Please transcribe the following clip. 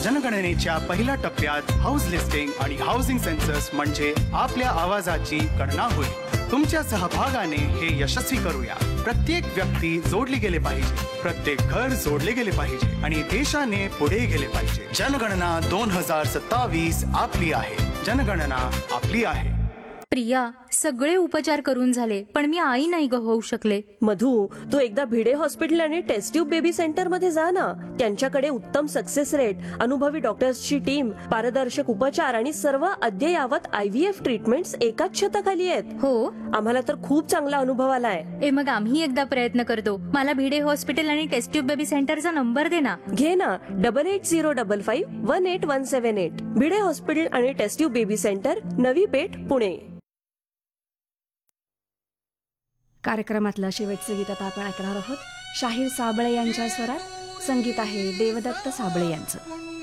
जनगणनेच्या पहिल्या टप्प्यात house listing आणि हाऊसिंग सेन्सस म्हणजे आपल्या आवाजाची गणना होईल. तुमच्या सहभागाने हे यशस्वी करूया. प्रत्येक व्यक्ती जोडली गेले पाहिजे, प्रत्येक घर जोडले गेले पाहिजे आणि देशाने पुढे गेले पाहिजे. जनगणना 2027 आपली आहे. जनगणना आपली आहे. प्रिया, सगळे उपचार करून झाले पण मी आई नाही होऊ शकले. मधु, तू एकदा भिडे हॉस्पिटल आणि टेस्ट ट्यूब बेबी सेंटर मध्ये जा ना. त्यांच्याकडे उत्तम सक्सेस रेट, अनुभवी डॉक्टर्सची टीम, पारदर्शक उपचार आणि सर्व अद्ययावत IVF ट्रीटमेंट्स एकाच छताखाली आहेत. हो, आम्हाला तर खूप चांगला अनुभव आलाय. मग आम्ही एकदा प्रयत्न करतो. मला भिडे हॉस्पिटल आणि टेस्ट ट्यूब बेबी सेंटरचा नंबर दे ना. घे ना, 8805518178. भिडे हॉस्पिटल आणि taste tube baby centre, Navi Peth, Pune. कार्यक्रमातलं शेवटचं गीत आता आपण ऐकणार आहोत. शाहीर साबळे यांच्या स्वरात, संगीत आहे देवदत्त साबळे यांचं.